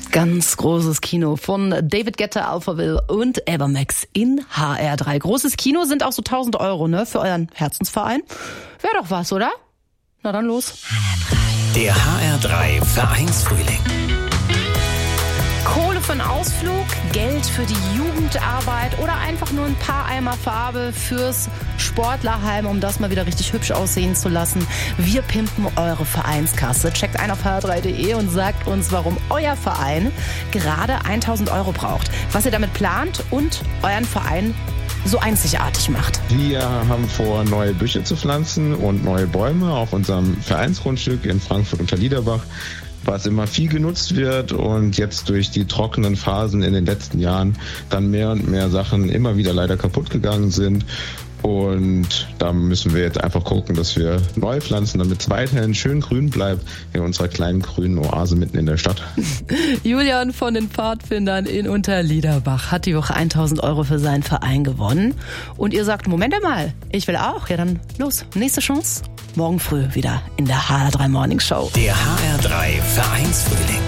Ganz großes Kino von David Guetta, Alphaville und Evermax in HR3. Großes Kino sind auch so 1.000 Euro, ne, für euren Herzensverein. Wäre doch was, oder? Na dann los. Der HR3 Vereinsfrühling. Kohle für einen Ausflug, Geld für die Jugendarbeit oder einfach nur ein paar Eimer Farbe fürs Sportlerheim, um das mal wieder richtig hübsch aussehen zu lassen. Wir pimpen eure Vereinskasse. Checkt ein auf hr3.de und sagt uns, warum euer Verein gerade 1.000 Euro braucht. Was ihr damit plant und euren Verein so einzigartig macht. Wir haben vor, neue Büsche zu pflanzen und neue Bäume auf unserem Vereinsgrundstück in Frankfurt unter Liederbach, was immer viel genutzt wird und jetzt durch die trockenen Phasen in den letzten Jahren dann mehr und mehr Sachen immer wieder leider kaputt gegangen sind. Und da müssen wir jetzt einfach gucken, dass wir neu pflanzen, damit es weiterhin schön grün bleibt in unserer kleinen grünen Oase mitten in der Stadt. Julian von den Pfadfindern in Unterliederbach hat die Woche 1.000 Euro für seinen Verein gewonnen. Und ihr sagt, Moment mal, ich will auch. Ja, dann los, nächste Chance. Morgen früh wieder in der HR3 Morning Show. Der HR3 Vereinsfrühling.